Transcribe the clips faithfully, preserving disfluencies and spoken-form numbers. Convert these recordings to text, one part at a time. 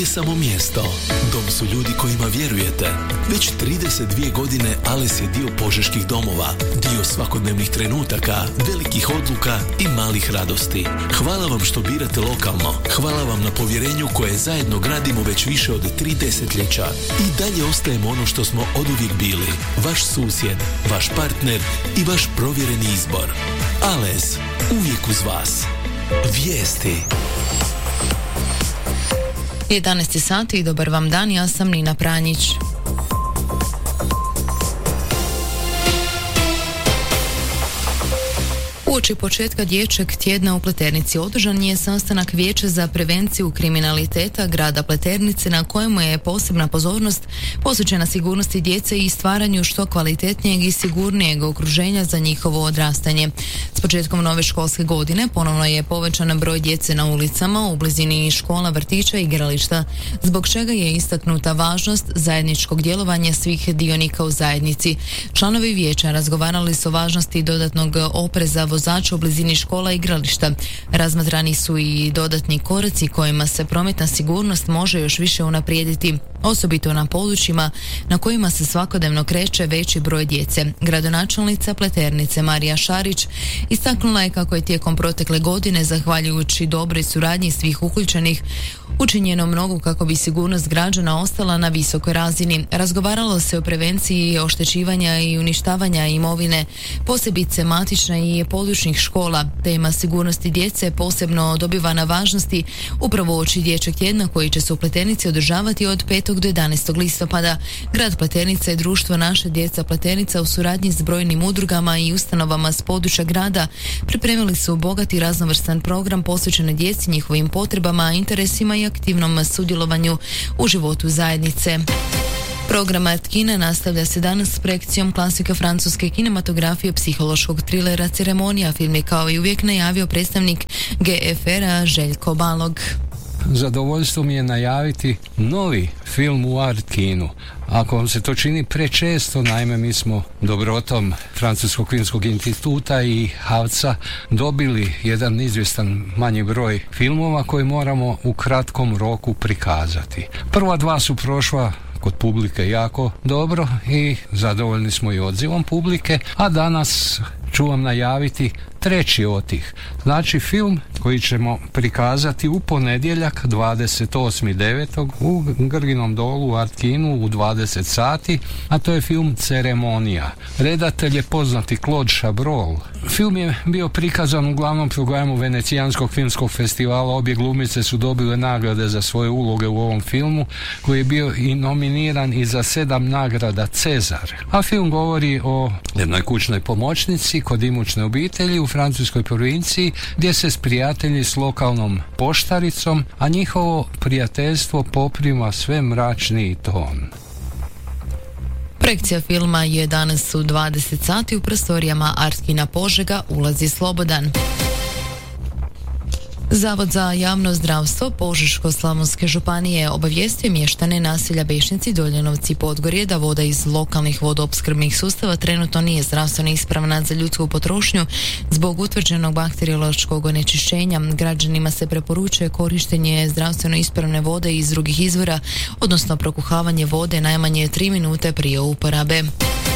nije samo mjesto. Dom su ljudi kojima vjerujete. Već trideset dvije godine Ales je dio požeških domova, dio svakodnevnih trenutaka, velikih odluka i malih radosti. Hvala vam što birate lokalno. Hvala vam na povjerenju koje zajedno gradimo već više od tri desetljeća. I dalje ostajemo ono što smo oduvijek bili. Vaš susjed, vaš partner i vaš provjereni izbor. Ales, uvijek uz vas. Vijesti. jedanaest sati i dobar vam dan, ja sam Nina Pranjić. Uoči početka dječjeg tjedna u Pleternici održan je sastanak Vijeća za prevenciju kriminaliteta grada Pleternice na kojemu je posebna pozornost posvećena sigurnosti djece i stvaranju što kvalitetnijeg i sigurnijeg okruženja za njihovo odrastanje. S početkom nove školske godine ponovno je povećan broj djece na ulicama u blizini škola, vrtića i igrališta, zbog čega je istaknuta važnost zajedničkog djelovanja svih dionika u zajednici. Članovi vijeća razgovarali su o važnosti dodatnog opreza vozača u blizini škola i igrališta. Razmatrani su i dodatni koraci kojima se prometna sigurnost može još više unaprijediti, osobito na područjima na kojima se svakodnevno kreće veći broj djece. Gradonačelnica Pleternice Marija Šarić istaknula je kako je tijekom protekle godine, zahvaljujući dobroj suradnji svih uključenih, učinjeno mnogo kako bi sigurnost građana ostala na visokoj razini. Razgovaralo se o prevenciji oštećivanja i uništavanja imovine, posebice matične i područnih škola. Tema sigurnosti djece posebno dobiva na važnosti upravo uoči dječjeg tjedna koji će se u Pleternici održavati od petog do jedanaestog listopada. Grad Pleternica i društvo Naša djeca Pleternica u suradnji s brojnim udrugama i ustanovama s područja grada pripremili su bogati raznovrstan program posvećen djeci, njihovim potrebama, interesima i aktivnom sudjelovanju u životu zajednice. Program Art Kina nastavlja se danas s projekcijom klasika francuske kinematografije psihološkog trilera Ceremonija. Film je kao i uvijek najavio predstavnik G F R-a Željko Balog. Zadovoljstvo mi je najaviti novi film u Art Kinu. Ako vam se to čini prečesto, naime mi smo dobrotom Francuskog filmskog instituta i Havca dobili jedan izvjestan manji broj filmova koje moramo u kratkom roku prikazati. Prva dva su prošla kod publike jako dobro i zadovoljni smo i odzivom publike, a danas ću vam najaviti treći od tih. Znači film koji ćemo prikazati u ponedjeljak dvadeset osmog devetog u Grginom dolu u Art Kinu u dvadeset sati, a to je film Ceremonija. Redatelj je poznati Claude Chabrol. Film je bio prikazan u glavnom programu Venecijanskog filmskog festivala. Obje glumice su dobile nagrade za svoje uloge u ovom filmu, koji je bio i nominiran i za sedam nagrada Cezar. A film govori o jednoj kućnoj pomoćnici kod imućne obitelji u francuskoj provinciji gdje se sprijatelji s lokalnom poštaricom, a njihovo prijateljstvo poprima sve mračniji ton. Projekcija filma je danas u dvadeset sati u prostorijama Art Kina Požega, ulaz je slobodan. Zavod za javno zdravstvo Požeško-slavonske županije obavijestio mještane naselja Bešnici, Doljanovci i Podgorje da voda iz lokalnih vodoopskrbnih sustava trenutno nije zdravstveno ispravna za ljudsku potrošnju zbog utvrđenog bakteriološkog onečišćenja. Građanima se preporučuje korištenje zdravstveno ispravne vode iz drugih izvora, odnosno prokuhavanje vode najmanje tri minute prije uporabe.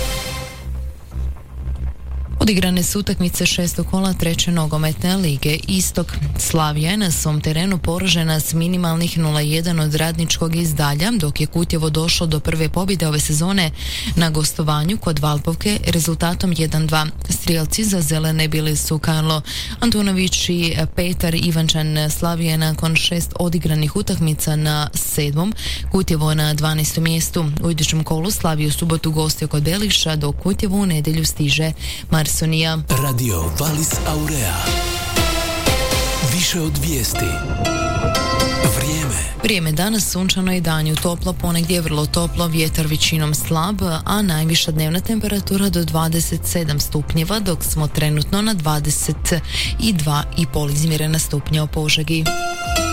Odigrane su utakmice šestog kola treće nogometne lige Istok. Slavija je na svom terenu poražena s minimalnih nula jedan od Radničkog iz Dalja, dok je Kutjevo došlo do prve pobjede ove sezone na gostovanju kod Valpovke rezultatom jedan dva. Strijelci za zelene bili su Karlo Antunović i Petar Ivančan. Slavija je nakon šest odigranih utakmica na sedmom, Kutjevo na dvanaestom mjestu. U idućem kolu Slaviju subotu gostio kod Beliša, dok Kutjevo u nedjelju stiže Marsonija. Radio Valis Aurea. Više od vijesti. Vrijeme. Vrijeme danas sunčano i danju toplo, ponegdje vrlo toplo, vjetar većinom slab, a najviša dnevna temperatura do dvadeset sedam stupnjeva, dok smo trenutno na dvadeset dva i pol izmjerena stupnja u Požegi.